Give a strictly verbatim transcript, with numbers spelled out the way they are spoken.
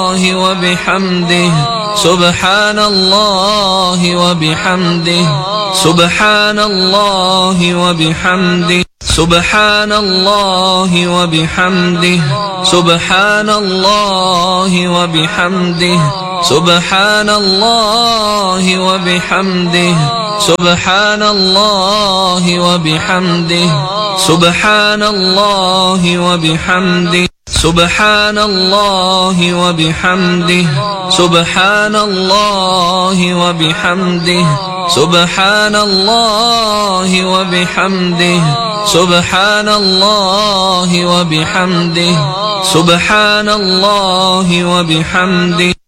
الله وبحمده سبحان الله وبحمده سبحان الله وبحمده سبحان الله وبحمده سبحان الله وبحمده سبحان الله وبحمده سبحان الله وبحمده سبحان الله وبحمده سبحان الله وبحمده سبحان الله وبحمده سبحان الله وبحمده سبحان الله وبحمده سبحان الله وبحمده